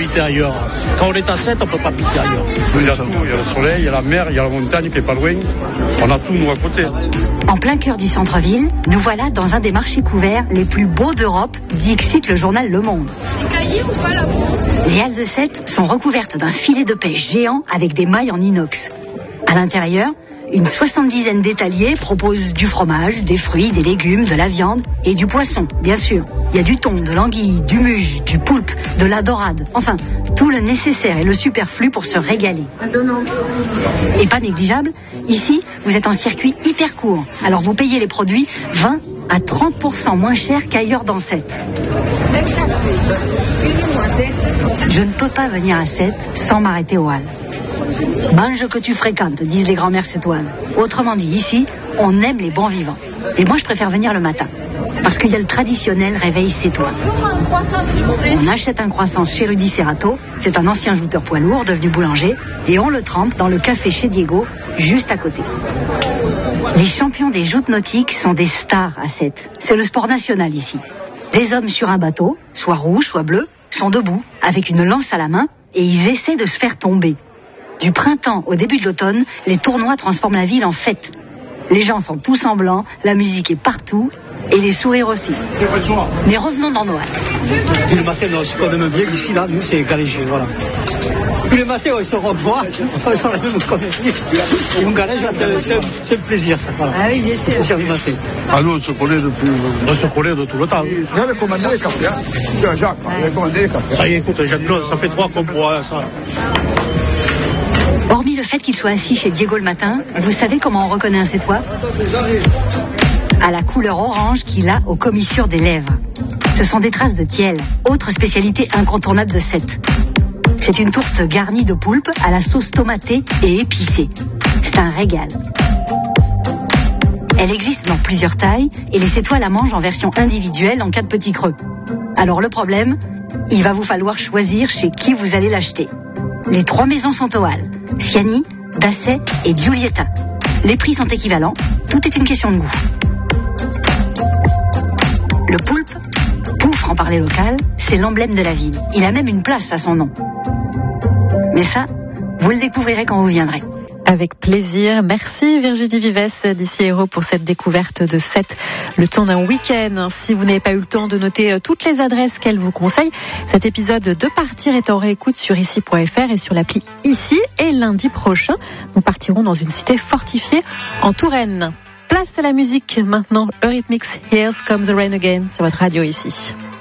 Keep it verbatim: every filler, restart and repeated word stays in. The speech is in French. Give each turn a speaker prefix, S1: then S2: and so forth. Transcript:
S1: habiter ailleurs. Quand on est à Sète, on ne peut pas habiter ailleurs.
S2: Il y a tout, il y a le soleil, il y a la mer, il y a la montagne qui est pas loin. On a tout, nous, à côté.
S3: En plein cœur du centre-ville, nous voilà dans un des marchés couverts les plus beaux d'Europe, dixit le journal Le Monde. Les halles de Sète sont recouvertes d'un filet de pêche géant avec des mailles en inox. À l'intérieur, une soixante-dizaine d'étaliers proposent du fromage, des fruits, des légumes, de la viande et du poisson, bien sûr. Il y a du thon, de l'anguille, du muge, du poulpe, de la dorade. Enfin, tout le nécessaire et le superflu pour se régaler. Et pas négligeable, ici, vous êtes en circuit hyper court. Alors vous payez les produits vingt à trente pour cent moins cher qu'ailleurs dans Sète. Je ne peux pas venir à Sète sans m'arrêter aux halles. Mange que tu fréquentes, disent les grands-mères sétoises. Autrement dit, ici, on aime les bons vivants. Et moi, je préfère venir le matin. Parce qu'il y a le traditionnel réveil sétois. On achète un croissant chez Rudy Serrato, c'est un ancien jouteur poids lourd devenu boulanger, et on le trempe dans le café chez Diego, juste à côté. Les champions des joutes nautiques sont des stars à Sète. C'est le sport national ici. Des hommes sur un bateau, soit rouge, soit bleu, sont debout, avec une lance à la main, et ils essaient de se faire tomber. Du printemps au début de l'automne, les tournois transforment la ville en fête. Les gens sont tous en blanc, la musique est partout, et les sourires aussi. Mais revenons dans nos halles.
S1: Puis le matin, on se connaît même bien ici, là, nous, c'est Galégier, voilà. Puis le matin, on se revoit, on s'en la même connerie. Et on galège, c'est, c'est, c'est le plaisir, ça, voilà. Ah oui, bien sûr. C'est du matin.
S2: Ah nous, on se connaît depuis...
S1: On se connaît de tout le temps.
S2: Vous avez commandé les cafés, hein? Jacques, vous avez commandé les cafés.
S1: Ça y est, écoute, Jacques-Claude, ça fait trois qu'on boit, ça.
S3: Hormis le fait qu'il soit assis chez Diego le matin, vous savez comment on reconnaît un Sétois ? À la couleur orange qu'il a aux commissures des lèvres. Ce sont des traces de tiel, autre spécialité incontournable de Sète. C'est une tourte garnie de poulpe à la sauce tomatée et épicée. C'est un régal. Elle existe dans plusieurs tailles et les Sétois la mangent en version individuelle en cas de petit creux. Alors le problème, il va vous falloir choisir chez qui vous allez l'acheter. Les trois maisons sont aux halles. Siani, Dasset et Giulietta. Les prix sont équivalents, tout est une question de goût. Le poulpe, poufre en parler local, c'est l'emblème de la ville. Il a même une place à son nom. Mais ça, vous le découvrirez quand vous viendrez.
S4: Avec plaisir. Merci Virginie Vives d'Ici Héros pour cette découverte de Sète, le temps d'un week-end. Si vous n'avez pas eu le temps de noter toutes les adresses qu'elle vous conseille, cet épisode de Partir est en réécoute sur ici point f r et sur l'appli Ici. Et lundi prochain, nous partirons dans une cité fortifiée en Touraine. Place à la musique maintenant, Eurythmics, Here Comes the Rain Again sur votre radio ici.